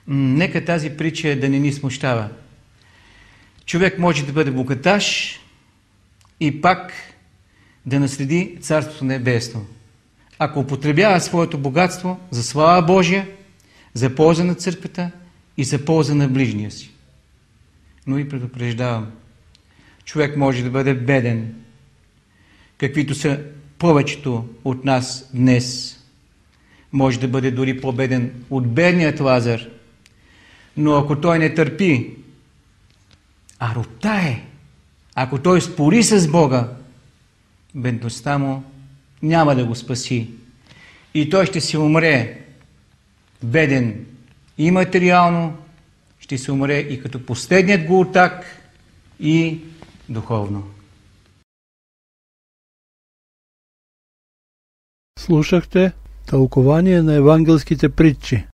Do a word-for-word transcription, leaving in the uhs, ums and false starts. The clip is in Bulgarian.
Нека тази притча да не ни смущава. Човек може да бъде богаташ и пак да наследи Царството небесно, ако употребява своето богатство за слава Божия, за полза на църквата и за полза на ближния си. Но и предупреждавам, човек може да бъде беден, каквито са повечето от нас днес. Може да бъде дори по-беден от бедният Лазар, но ако той не търпи, а роптае, ако той спори с Бога, бедността му няма да го спаси. И той ще се умре беден и материално, ще се умре и като последният гултак, и духовно. Слушахте тълкование на евангелските притчи.